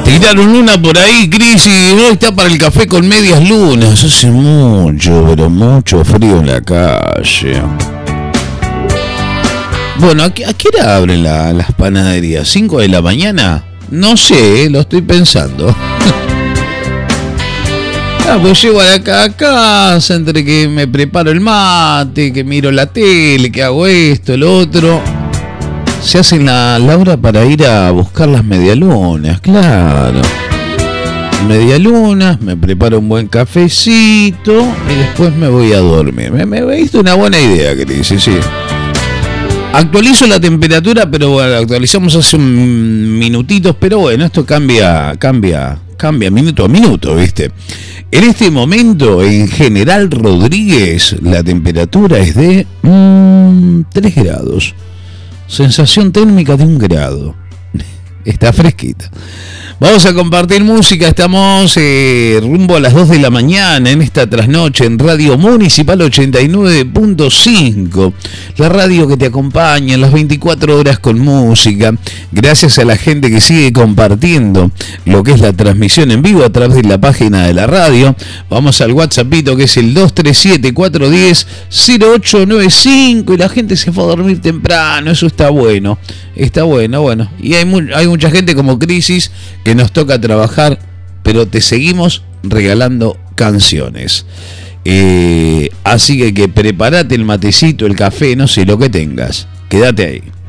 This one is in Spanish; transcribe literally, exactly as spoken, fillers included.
Tiraron una por ahí, Crisis, no está para el café con medias lunas. Hace mucho, pero mucho frío en la calle. Bueno, ¿a qué, a qué hora abren la, las panaderías? ¿cinco de la mañana? No sé, lo estoy pensando. Ah, pues llego acá a casa, entre que me preparo el mate, que miro la tele, que hago esto, lo otro. Se hacen la, la hora para ir a buscar las medialunas, claro. Medialunas, me preparo un buen cafecito y después me voy a dormir. Me, me diste una buena idea, Cris, sí, sí. Actualizo la temperatura, pero bueno, actualizamos hace un minutitos, pero bueno, esto cambia, cambia, cambia minuto a minuto, ¿viste? En este momento, en General Rodríguez, la temperatura es de mmm, tres grados. Sensación térmica de un grado. Está fresquita. Vamos a compartir música. Estamos eh, rumbo a las dos de la mañana en esta trasnoche en Radio Municipal ochenta y nueve punto cinco. La radio que te acompaña en las veinticuatro horas con música. Gracias a la gente que sigue compartiendo lo que es la transmisión en vivo a través de la página de la radio. Vamos al WhatsAppito que es el dos tres siete, cuatro uno cero, cero ocho nueve cinco y la gente se fue a dormir temprano. Eso está bueno. Está bueno, bueno. Y hay, mu- hay mucha gente como Crisis que nos toca trabajar, pero te seguimos regalando canciones. Eh, así que, que prepárate el matecito, el café, no sé, lo que tengas. Quédate ahí.